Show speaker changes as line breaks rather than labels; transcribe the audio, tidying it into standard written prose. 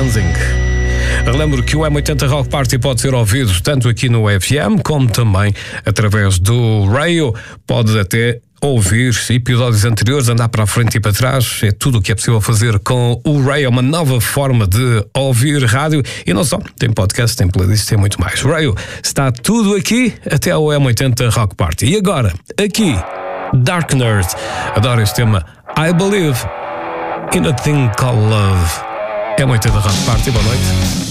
Dancing. Relembro que o M80 Rock Party pode ser ouvido tanto aqui no FM como também através do Radio. Pode até ouvir episódios anteriores, andar para a frente e para trás. É tudo o que é possível fazer com o Radio, uma nova forma de ouvir rádio. E não só, tem podcast, tem playlist, tem muito mais. Radio está tudo aqui até o M80 Rock Party. E agora, aqui, Dark Nerd. Adoro este tema. I Believe in a Thing Called Love. M80 Rock Party, boa noite.